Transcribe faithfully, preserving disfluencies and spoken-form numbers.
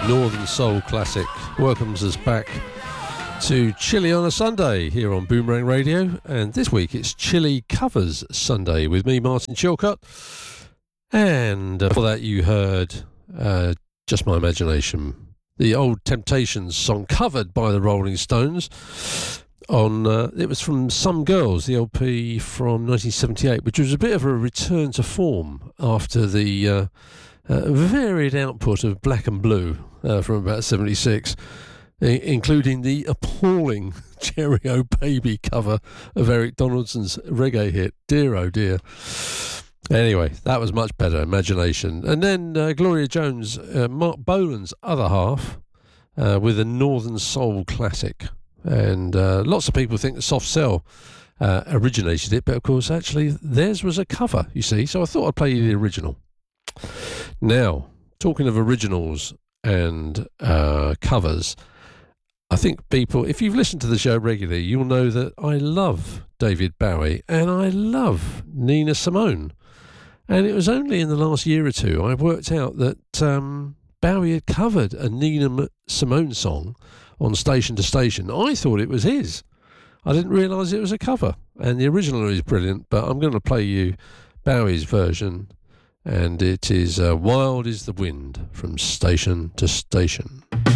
Northern Soul classic welcomes us back to Chili on a Sunday here on Boomerang Radio, and this week it's Chili Covers Sunday with me, Martin Chilcott, and uh, for that you heard uh, Just My Imagination, the old Temptations song covered by the Rolling Stones on uh, it was from Some Girls, the L P from nineteen seventy-eight, which was a bit of a return to form after the uh, uh, varied output of Black and Blue uh, from about seventy-six, I- including the appalling Cherry O Baby cover of Eric Donaldson's reggae hit Dear Oh Dear. Anyway, that was much better, Imagination. And then uh, Gloria Jones, uh, Mark Bolan's other half, uh, with a Northern Soul classic. And uh, lots of people think that Soft Cell uh, originated it, but of course, actually, theirs was a cover, you see. So I thought I'd play you the original. Now, talking of originals and uh, covers, I think people, if you've listened to the show regularly, you'll know that I love David Bowie and I love Nina Simone. And it was only in the last year or two I worked out that um, Bowie had covered a Nina Simone song on Station to Station. I thought it was his. I didn't realise it was a cover. And the original is brilliant, but I'm going to play you Bowie's version, and it is uh, Wild is the Wind from Station to Station.